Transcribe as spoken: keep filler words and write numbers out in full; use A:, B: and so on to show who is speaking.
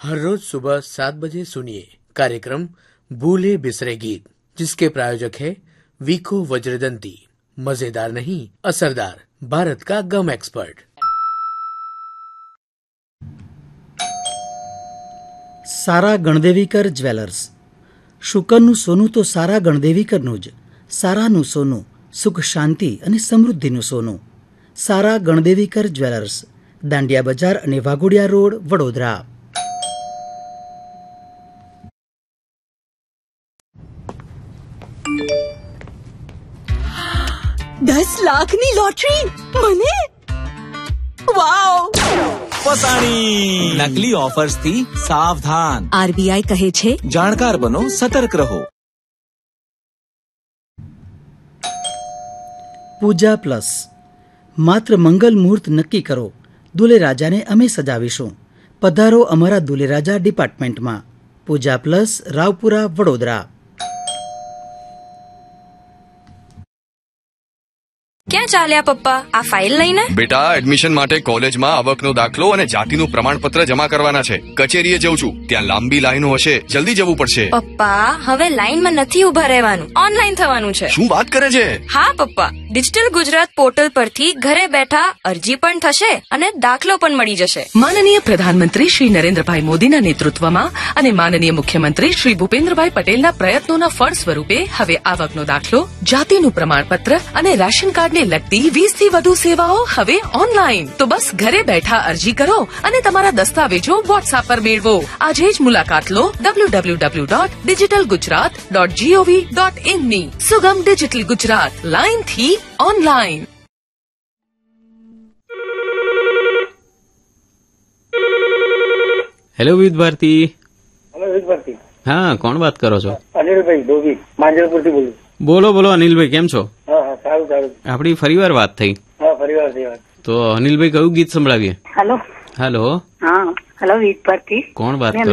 A: हर रोज सुबह सात बजे सुनिए कार्यक्रम भूले बिसरे गीत, जिसके प्रायोजक है वीको वज्रदंती। मजेदार नहीं, असरदार, भारत का गम एक्सपर्ट।
B: સારા ગણદેવીકર જ્વેલર્સ. શુકરનું સોનું તો સારા ગણદેવીકરનું જ. સારાનું સોનું સુખ શાંતિ અને સમૃદ્ધિનું સોનું. સારા ગણદેવીકર જ્વેલર્સ, દાંડિયા બજાર અને વાઘોડિયા રોડ, વડોદરા.
C: દસ લાખની લોટરી મને, વાવ!
D: ફસાણી. નકલી ઓફર્સ થી સાવધાન.
C: આરબીઆઈ કહે છે,
D: જાણકાર બનો, સતર્ક રહો.
B: પૂજા પ્લસ. માત્ર મંગલ મુહૂર્ત નક્કી કરો, દુલે રાજાને અમે સજાવીશું. પધારો અમારા દુલે રાજા ડિપાર્ટમેન્ટમાં. પૂજા પ્લસ, રાવપુરા, વડોદરા.
E: ક્યાં ચાલ્યા પપ્પા? આ ફાઇલ લઈને?
F: બેટા, એડમિશન માટે કોલેજમાં આવકનો દાખલો અને જાતિનું પ્રમાણપત્ર જમા કરવાના છે. કચેરીએ જઉં છું, ત્યાં લાંબી લાઈનો હશે, જલ્દી જવું પડશે.
E: પપ્પા, હવે લાઈનમાં નથી ઉભા રહેવાનું, ઓનલાઈન થવાનું છે.
F: શું વાત કરે છે?
E: હા પપ્પા, ડિજિટલ ગુજરાત પોર્ટલ પરથી ઘરે બેઠા અરજી પણ થશે અને દાખલો પણ મળી જશે.
G: માનનીય પ્રધાનમંત્રી શ્રી નરેન્દ્રભાઈ મોદીના નેતૃત્વમાં અને માનનીય મુખ્યમંત્રી શ્રી ભૂપેન્દ્રભાઈ પટેલના પ્રયત્નોના ફળ સ્વરૂપે હવે આવકનો દાખલો, જાતિનું પ્રમાણપત્ર અને રાશન કાર્ડને લગતી વીસ થી વધુ સેવાઓ હવે ઓનલાઈન. તો બસ ઘરે બેઠા અરજી કરો અને તમારા દસ્તાવેજો વોટ્સએપ પર મેળવો. આજે જ મુલાકાત લો W W W dot digital Gujarat dot GOV dot in ની. સુગમ ડિજિટલ ગુજરાત, લાઈન થી ઓનલાઈન.
H: હેલો વિવિધ ભારતી.
I: હેલો વિવિધ ભારતી.
H: હા, કોણ વાત કરો છો?
I: અનિલભાઈ ધોબી, માંજલપુરથી બોલું.
H: બોલો બોલો અનિલભાઈ, કેમ છો?
I: હા હા, સારું સારું.
H: આપણી ફરીવાર વાત થઈ.
I: હા, ફરીવાર થઈ વાત.
H: તો અનિલભાઈ કયું ગીત સંભળાવીએ?
J: હેલો.
H: હેલો.
J: હા, હેલો વિવિધ ભારતી.
H: કોણ વાત કરો?